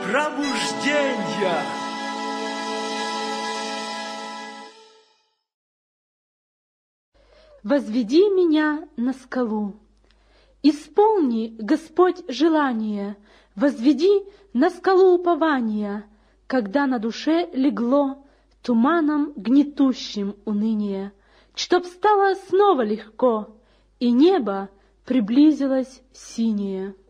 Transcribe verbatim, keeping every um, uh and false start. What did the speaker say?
пробуждения. Возведи меня на скалу. Исполни, Господь, желание, возведи на скалу упования, когда на душе легло туманом гнетущим уныние, чтоб стало снова легко, и небо приблизилось синее.